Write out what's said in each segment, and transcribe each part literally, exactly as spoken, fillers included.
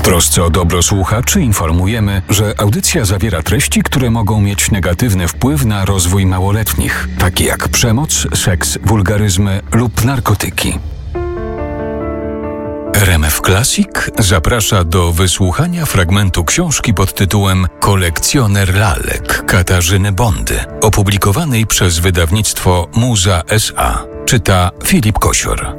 trosce o dobro słuchaczy informujemy, że audycja zawiera treści, które mogą mieć negatywny wpływ na rozwój małoletnich, takie jak przemoc, seks, wulgaryzmy lub narkotyki. R M F Classic zaprasza do wysłuchania fragmentu książki pod tytułem Kolekcjoner lalek Katarzyny Bondy, opublikowanej przez wydawnictwo Muza S A. Czyta Filip Kosior.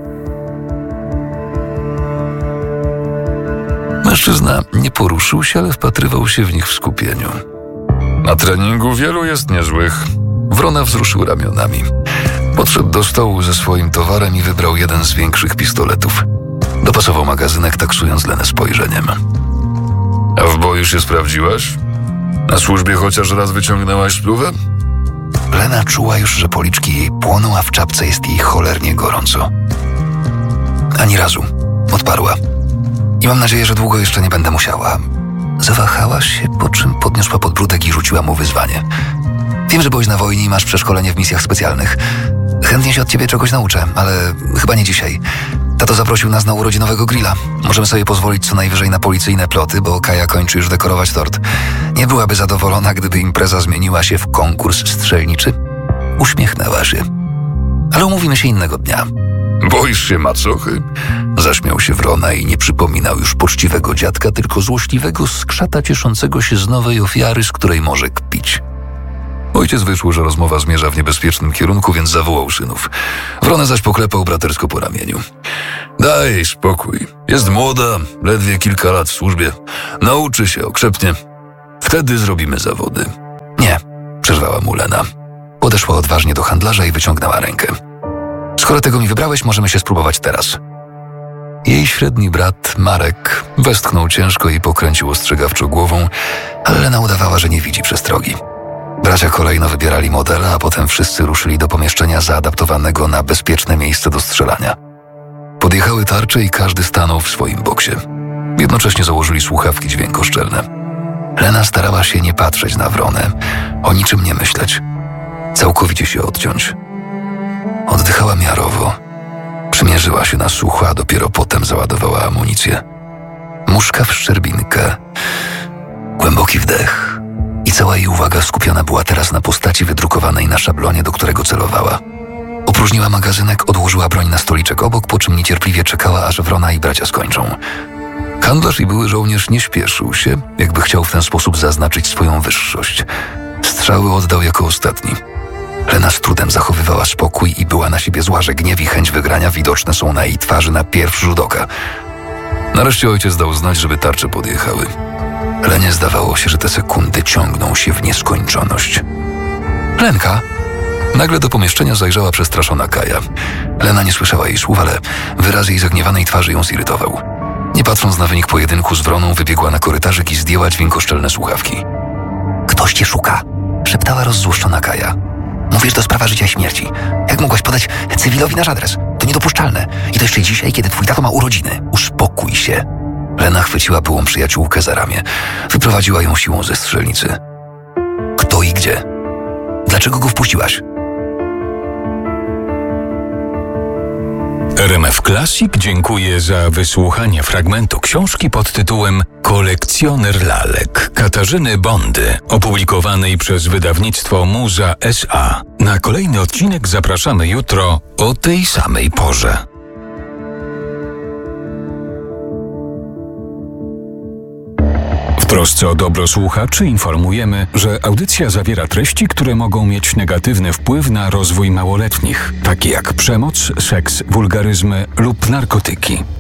Mężczyzna nie poruszył się, ale wpatrywał się w nich w skupieniu. Na treningu wielu jest niezłych. Wrona wzruszył ramionami. Podszedł do stołu ze swoim towarem i wybrał jeden z większych pistoletów. Dopasował magazynek, taksując Lenę spojrzeniem. A w boju się sprawdziłaś? Na służbie chociaż raz wyciągnęłaś spluwę? Lena czuła już, że policzki jej płoną, a w czapce jest jej cholernie gorąco. Ani razu. Odparła. I mam nadzieję, że długo jeszcze nie będę musiała. Zawahała się, po czym podniosła podbródek i rzuciła mu wyzwanie. Wiem, że byłeś na wojnie i masz przeszkolenie w misjach specjalnych. Chętnie się od ciebie czegoś nauczę, ale chyba nie dzisiaj. Tato zaprosił nas na urodzinowego grilla. Możemy sobie pozwolić co najwyżej na policyjne ploty, bo Kaja kończy już dekorować tort. Nie byłaby zadowolona, gdyby impreza zmieniła się w konkurs strzelniczy. Uśmiechnęła się. Ale umówimy się innego dnia. Boisz się macochy? Zaśmiał się Wrona i nie przypominał już poczciwego dziadka, tylko złośliwego skrzata cieszącego się z nowej ofiary, z której może kpić. Ojciec wyczuł, że rozmowa zmierza w niebezpiecznym kierunku, więc zawołał synów. Wrona zaś poklepał bratersko po ramieniu. Daj spokój. Jest młoda, ledwie kilka lat w służbie. Nauczy się okrzepnie. Wtedy zrobimy zawody. Nie, przerwała mu Lena. Podeszła odważnie do handlarza i wyciągnęła rękę. Skoro tego mi wybrałeś, możemy się spróbować teraz. Jej średni brat, Marek, westchnął ciężko i pokręcił ostrzegawczo głową, ale Lena udawała, że nie widzi przestrogi. Bracia kolejno wybierali modele, a potem wszyscy ruszyli do pomieszczenia zaadaptowanego na bezpieczne miejsce do strzelania. Podjechały tarcze i każdy stanął w swoim boksie. Jednocześnie założyli słuchawki dźwiękoszczelne. Lena starała się nie patrzeć na Wronę, o niczym nie myśleć. Całkowicie się odciąć. Oddychała miarowo. Przymierzyła się na sucho, a dopiero potem załadowała amunicję. Muszka w szczerbinkę. Głęboki wdech. I cała jej uwaga skupiona była teraz na postaci wydrukowanej na szablonie, do którego celowała. Opróżniła magazynek, odłożyła broń na stoliczek obok, po czym niecierpliwie czekała, aż Wrona i bracia skończą. Handlarz i były żołnierz nie śpieszył się, jakby chciał w ten sposób zaznaczyć swoją wyższość. Strzały oddał jako ostatni. Lena z trudem zachowywała spokój i była na siebie zła, że gniew i chęć wygrania widoczne są na jej twarzy na pierwszy rzut oka. Nareszcie ojciec dał znać, żeby tarcze podjechały. Lenie zdawało się, że te sekundy ciągną się w nieskończoność. Lenka! Nagle do pomieszczenia zajrzała przestraszona Kaja. Lena nie słyszała jej słów, ale wyraz jej zagniewanej twarzy ją zirytował. Nie patrząc na wynik pojedynku z Wroną, wybiegła na korytarzyk i zdjęła dźwiękoszczelne słuchawki. Ktoś cię szuka! Szeptała rozzłoszczona Kaja. Mówisz, to sprawa życia i śmierci. Jak mogłaś podać cywilowi nasz adres? To niedopuszczalne. I to jeszcze dzisiaj, kiedy twój tato ma urodziny. Uspokój się. Lena chwyciła byłą przyjaciółkę za ramię. Wyprowadziła ją siłą ze strzelnicy. Kto i gdzie? Dlaczego go wpuściłaś? R M F Classic dziękuję za wysłuchanie fragmentu książki pod tytułem Kolekcjoner lalek Katarzyny Bondy, opublikowanej przez wydawnictwo Muza S A. Na kolejny odcinek zapraszamy jutro o tej samej porze. W trosce o dobro słuchaczy informujemy, że audycja zawiera treści, które mogą mieć negatywny wpływ na rozwój małoletnich, takie jak przemoc, seks, wulgaryzmy lub narkotyki.